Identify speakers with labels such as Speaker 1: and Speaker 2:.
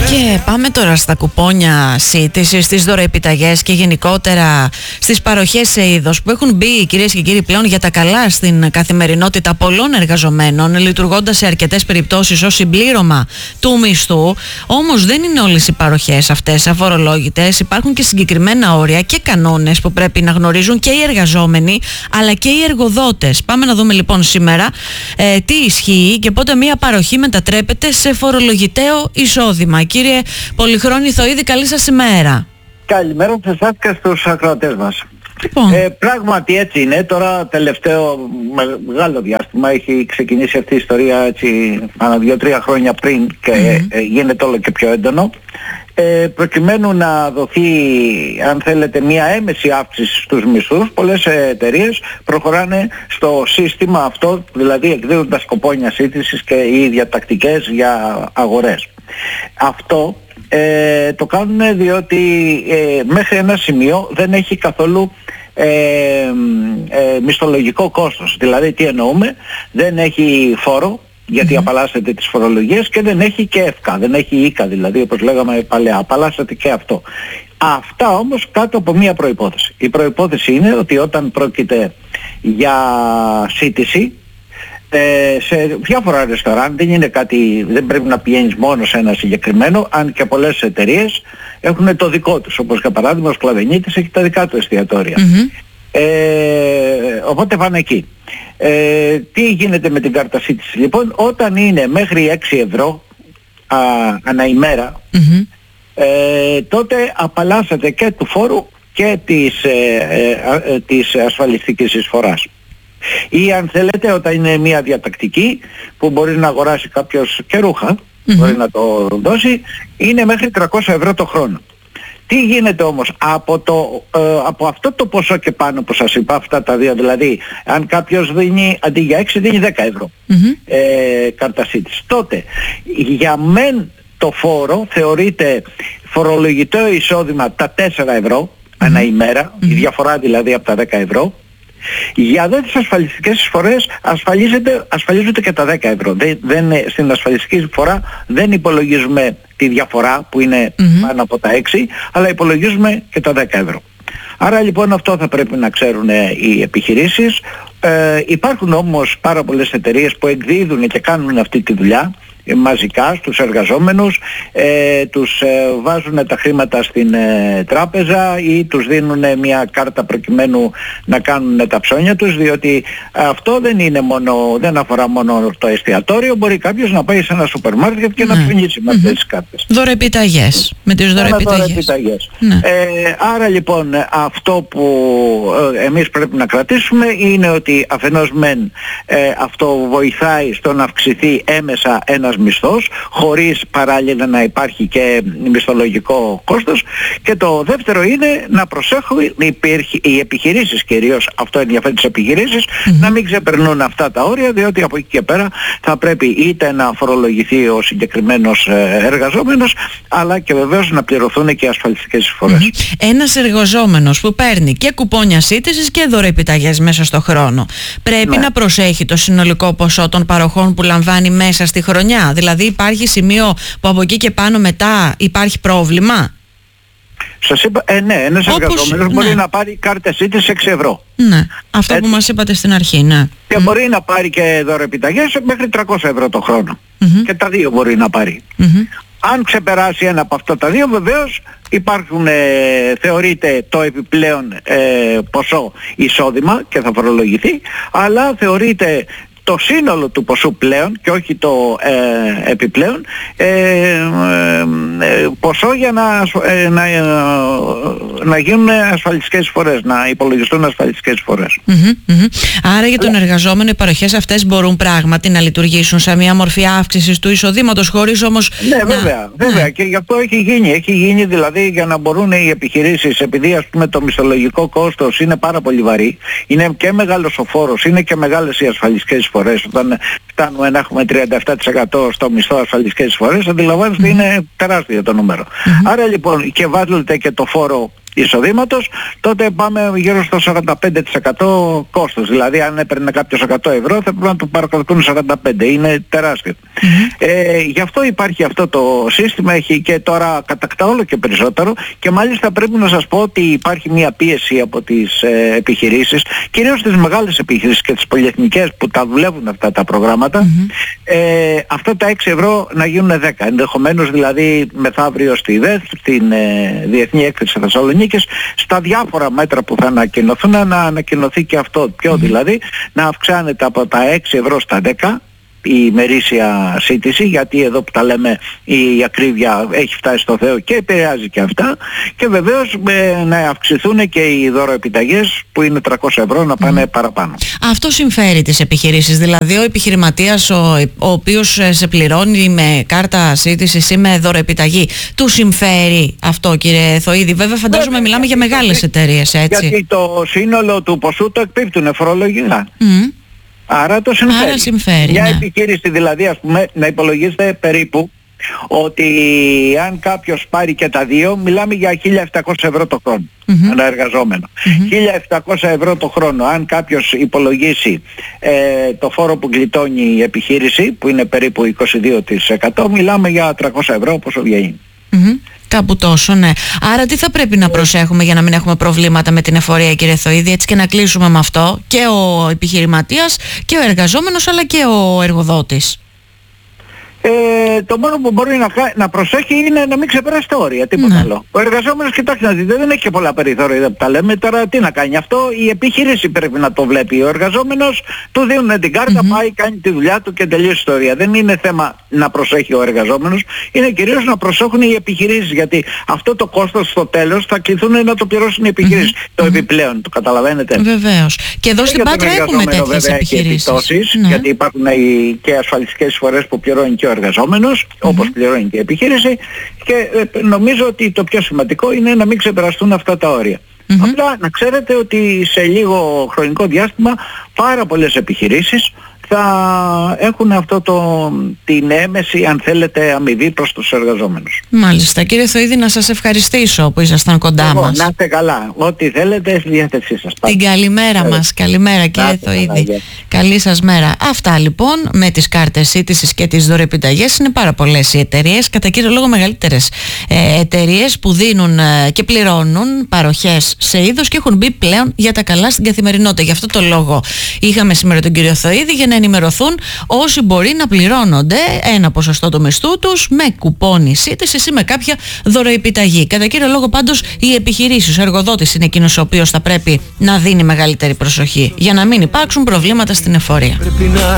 Speaker 1: Και πάμε τώρα στα κουπόνια σύντησης, στις δωροεπιταγές και γενικότερα στις παροχές σε είδος που έχουν μπει, κυρίες και κύριοι, πλέον για τα καλά στην καθημερινότητα πολλών εργαζομένων, λειτουργώντας σε αρκετές περιπτώσεις ως συμπλήρωμα του μισθού. Όμως δεν είναι όλες οι παροχές αυτές αφορολόγητες. Υπάρχουν και συγκεκριμένα όρια και κανόνες που πρέπει να γνωρίζουν και οι εργαζόμενοι αλλά και οι εργοδότες. Πάμε να δούμε λοιπόν σήμερα τι ισχύει και πότε μια παροχή μετατρέπεται σε φορολογητέο εισόδημα. Κύριε Πολυχρόνη Θωίδη, καλή σας ημέρα.
Speaker 2: Καλημέρα σε εσάς και στους ακροατές μας.
Speaker 1: Λοιπόν.
Speaker 2: Πράγματι έτσι είναι. Τώρα τελευταίο μεγάλο διάστημα έχει ξεκινήσει αυτή η ιστορία έτσι ανά 2-3 χρόνια πριν και γίνεται όλο και πιο έντονο. Προκειμένου να δοθεί, αν θέλετε, μια έμεση αύξηση στους μισθούς, πολλές εταιρείες προχωράνε στο σύστημα αυτό, δηλαδή εκδίδοντας κουπόνια σύντησης και οι διατακτικές για αγορές. Αυτό το κάνουν διότι μέχρι ένα σημείο δεν έχει καθόλου μισθολογικό κόστος. Δηλαδή τι εννοούμε, δεν έχει φόρο γιατί απαλλάσσεται τις φορολογίες και δεν έχει και ΕΦΚΑ, δεν έχει ΙΚΑ δηλαδή όπως λέγαμε παλιά, απαλλάσσεται και αυτό. Αυτά όμως κάτω από μία προϋπόθεση. Η προϋπόθεση είναι ότι όταν πρόκειται για σύντηση σε διάφορα ρεστοράν, δεν είναι κάτι, δεν πρέπει να πηγαίνεις μόνο σε ένα συγκεκριμένο, αν και πολλές εταιρείες έχουν το δικό τους, όπως για παράδειγμα ο Σκλαβενίτης έχει τα δικά του εστιατόρια. Οπότε πάνε εκεί. Τι γίνεται με την κάρτα σύντηση λοιπόν? Όταν είναι μέχρι 6 ευρώ ανά ημέρα, τότε απαλλάσσεται και του φόρου και της ασφαλιστικής εισφοράς. Ή αν θέλετε, όταν είναι μια διατακτική που μπορεί να αγοράσει κάποιος και ρούχα, μπορεί να το δώσει, είναι μέχρι 300 ευρώ το χρόνο. Τι γίνεται όμως από αυτό το ποσό και πάνω που σας είπα, αυτά τα δύο, δηλαδή αν κάποιος δίνει αντί για 6 δίνει 10 ευρώ κάρτα σύντησης, τότε για μεν το φόρο θεωρείται φορολογητέο εισόδημα τα 4 ευρώ ανά ημέρα, η διαφορά δηλαδή από τα 10 ευρώ. Για δε τις ασφαλιστικές εισφορές ασφαλίζονται και τα 10 ευρώ. Στην ασφαλιστική εισφορά δεν υπολογίζουμε τη διαφορά που είναι πάνω από τα 6, αλλά υπολογίζουμε και τα 10 ευρώ. Άρα λοιπόν αυτό θα πρέπει να ξέρουν οι επιχειρήσεις. Υπάρχουν όμως πάρα πολλές εταιρείες που εκδίδουν και κάνουν αυτή τη δουλειά μαζικά στους εργαζόμενους, τους βάζουν τα χρήματα στην τράπεζα ή τους δίνουν μια κάρτα προκειμένου να κάνουν τα ψώνια τους, διότι αυτό δεν αφορά μόνο το εστιατόριο, μπορεί κάποιος να πάει σε ένα σούπερ μάρκετ και να ψωνίσει με αυτές τις κάρτες.
Speaker 1: Δωρεπιταγές, με τις δωρεπιταγές.
Speaker 2: Άρα λοιπόν αυτό που εμείς πρέπει να κρατήσουμε είναι ότι αφενός μεν αυτό βοηθάει στο να αυξηθεί έμεσα ένας μισθός χωρίς παράλληλα να υπάρχει και μισθολογικό κόστος, και το δεύτερο είναι να προσέχουν οι επιχειρήσεις, κυρίως αυτό ενδιαφέρει τις επιχειρήσεις, να μην ξεπερνούν αυτά τα όρια, διότι από εκεί και πέρα θα πρέπει είτε να φορολογηθεί ο συγκεκριμένος εργαζόμενος, αλλά και βεβαίως να πληρωθούν και οι ασφαλιστικές εισφορές. Ένας
Speaker 1: εργαζόμενος που παίρνει και κουπόνια σύντησης και δωρεπιταγές μέσα στο χρόνο πρέπει να προσέχει το συνολικό ποσό των παροχών που λαμβάνει μέσα στη χρονιά? Δηλαδή υπάρχει σημείο που από εκεί και πάνω μετά υπάρχει πρόβλημα?
Speaker 2: Σας είπα, ναι, ένας εργαζόμενος μπορεί να πάρει κάρτα σύντησης 6 ευρώ.
Speaker 1: Ναι, αυτό που μας είπατε στην αρχή, ναι.
Speaker 2: Και μπορεί να πάρει και δωρεπιταγές μέχρι 300 ευρώ το χρόνο. Και τα δύο μπορεί να πάρει. Αν ξεπεράσει ένα από αυτά τα δύο, βεβαίως υπάρχουν, θεωρείται το επιπλέον ποσό εισόδημα και θα φορολογηθεί, αλλά θεωρείται το σύνολο του ποσού πλέον και όχι το επιπλέον ποσό για να γίνουν ασφαλιστικές εισφορές, να υπολογιστούν ασφαλιστικές εισφορές.
Speaker 1: Άρα για τον εργαζόμενο οι παροχές αυτές μπορούν πράγματι να λειτουργήσουν σαν μια μορφή αύξησης του εισοδήματος, χωρίς όμως...
Speaker 2: Ναι, βέβαια. Και γι' αυτό έχει γίνει δηλαδή για να μπορούν οι επιχειρήσεις, επειδή ας πούμε το μισθολογικό κόστος είναι πάρα πολύ βαρύ, είναι και μεγάλος ο φόρος, είναι και μεγάλες οι ασφαλιστικές εισφορές. Όταν φτάνουμε να έχουμε 37% στο μισθό ασφαλιστικές εισφορές, αντιλαμβάνεστε είναι τεράστιο το νούμερο. Άρα λοιπόν και βάζετε και το φόρο εισοδήματος, τότε πάμε γύρω στο 45% κόστος. Δηλαδή αν έπαιρνε κάποιος 100 ευρώ θα πρέπει να του παρακολουθούν 45. Είναι τεράστιο. Γι' αυτό υπάρχει αυτό το σύστημα, έχει και τώρα κατακτά όλο και περισσότερο, και μάλιστα πρέπει να σας πω ότι υπάρχει μια πίεση από τις επιχειρήσεις, κυρίως τις μεγάλες επιχειρήσεις και τις πολυεθνικές που τα δουλεύουν αυτά τα προγράμματα, αυτά τα 6 ευρώ να γίνουν 10. Ενδεχομένως δηλαδή μεθαύριο στη ΔΕΘ, στην Διεθνή Έκθεση Θεσσαλονίκης, στα διάφορα μέτρα που θα ανακοινωθούν, να ανακοινωθεί και αυτό. Ποιο δηλαδή? Να αυξάνεται από τα 6 ευρώ στα 10 η ημερήσια σύντηση, γιατί εδώ που τα λέμε η ακρίβεια έχει φτάσει στο Θεό και επηρεάζει και αυτά, και βεβαίως να αυξηθούν και οι δωροεπιταγές που είναι 300 ευρώ να πάνε παραπάνω.
Speaker 1: Αυτό συμφέρει τις επιχειρήσεις, δηλαδή ο επιχειρηματίας ο οποίος σε πληρώνει με κάρτα σύντησης ή με δωροεπιταγή, του συμφέρει αυτό, κύριε Θωίδη? Βέβαια φαντάζομαι μιλάμε για μεγάλες εταιρείες, έτσι.
Speaker 2: Γιατί το σύνολο του ποσού το εκπίπτουν φορολογικά. Άρα το συμφέρει.
Speaker 1: Άρα συμφέρει,
Speaker 2: μια επιχείρηση δηλαδή, ας πούμε, να υπολογίζεται περίπου ότι αν κάποιος πάρει και τα δύο, μιλάμε για 1.700 ευρώ το χρόνο ένα εργαζόμενο. 1.700 ευρώ το χρόνο, αν κάποιος υπολογίσει το φόρο που γλιτώνει η επιχείρηση, που είναι περίπου 22%, μιλάμε για 300 ευρώ πόσο βγαίνει.
Speaker 1: Κάπου τόσο, ναι. Άρα τι θα πρέπει να προσέχουμε για να μην έχουμε προβλήματα με την εφορία, κύριε Θωίδη, έτσι, και να κλείσουμε με αυτό, και ο επιχειρηματίας και ο εργαζόμενος αλλά και ο εργοδότης?
Speaker 2: Το μόνο που μπορεί να προσέχει είναι να μην ξεπεράσει τα όρια, τίποτα άλλο. Ο εργαζόμενος, κοιτάξτε να δείτε, δεν έχει και πολλά περιθώρια που τα λέμε. Τώρα τι να κάνει αυτό? Η επιχείρηση πρέπει να το βλέπει. Ο εργαζόμενος του δίνουν την κάρτα, πάει, κάνει τη δουλειά του και τελείωσε η ιστορία. Δεν είναι θέμα να προσέχει ο εργαζόμενος, είναι κυρίως να προσέχουν οι επιχειρήσεις, γιατί αυτό το κόστος στο τέλος θα κληθούν να το πληρώσουν οι επιχειρήσεις. Το επιπλέον, το καταλαβαίνετε?
Speaker 1: Βεβαίως. Και εδώ στην Πάτρα έχουμε τέτοιες επιχειρήσεις.
Speaker 2: Γιατί υπάρχουν και ασφαλιστικές εισφορές που πληρώνει και ο εργαζόμενος, όπως πληρώνει και η επιχείρηση, και νομίζω ότι το πιο σημαντικό είναι να μην ξεπεραστούν αυτά τα όρια. Απλά να ξέρετε ότι σε λίγο χρονικό διάστημα πάρα πολλές επιχειρήσεις θα έχουν την έμεση, αν θέλετε, αμοιβή προς τους εργαζόμενους.
Speaker 1: Μάλιστα. Κύριε Θωίδη, να σας ευχαριστήσω που ήσασταν κοντά μας.
Speaker 2: Να είστε καλά. Ό,τι θέλετε στη διάθεσή σας.
Speaker 1: Την καλημέρα μας. Καλημέρα, κύριε Θωίδη. Καλή σας μέρα. Αυτά λοιπόν με τις κάρτες σύντησης και τις δωρεπιταγές. Είναι πάρα πολλές οι εταιρείες, κατά κύριο λόγο μεγαλύτερες εταιρείες που δίνουν και πληρώνουν παροχές σε είδος και έχουν μπει πλέον για τα καλά στην καθημερινότητα. Γι' αυτό το λόγο είχαμε σήμερα τον κύριο Θωίδη, για να ενημερωθούν όσοι μπορεί να πληρώνονται ένα ποσοστό του μισθού τους με κουπόνι σύντησης ή με κάποια δωροεπιταγή. Κατά κύριο λόγο πάντως οι επιχειρήσεις, ο εργοδότης είναι εκείνος ο οποίος θα πρέπει να δίνει μεγαλύτερη προσοχή για να μην υπάρξουν προβλήματα στην εφορία.